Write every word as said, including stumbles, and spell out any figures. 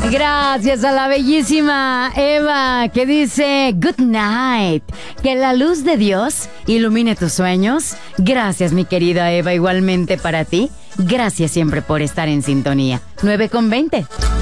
Gracias a la bellísima Eva que dice good night. Que la luz de Dios ilumine tus sueños. Gracias, mi querida Eva, igualmente para ti. Gracias siempre por estar en sintonía. nueve con veinte.